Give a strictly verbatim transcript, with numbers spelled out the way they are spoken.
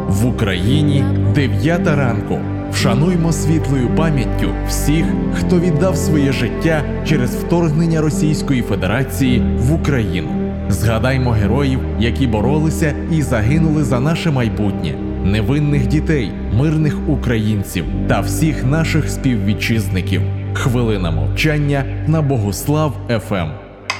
В Україні дев'ята ранку. Вшануймо світлою пам'яттю всіх, хто віддав своє життя через вторгнення Російської Федерації в Україну. Згадаймо героїв, які боролися і загинули за наше майбутнє, невинних дітей, мирних українців та всіх наших співвітчизників. Хвилина мовчання на Богуслав еф ем.